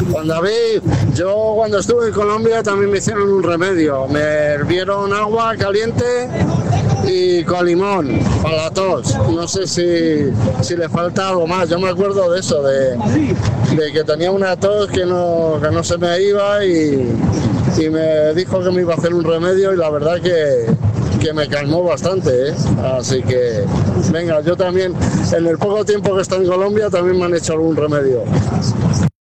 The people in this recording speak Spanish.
Juan David, yo cuando estuve en Colombia también me hicieron un remedio. Me hervieron agua caliente y con limón para la tos. No sé si le falta algo más. Yo me acuerdo de eso, de que tenía una tos que no se me iba y me dijo que me iba a hacer un remedio y la verdad que me calmó bastante, ¿eh? Así que, venga, yo también, en el poco tiempo que estoy en Colombia, también me han hecho algún remedio.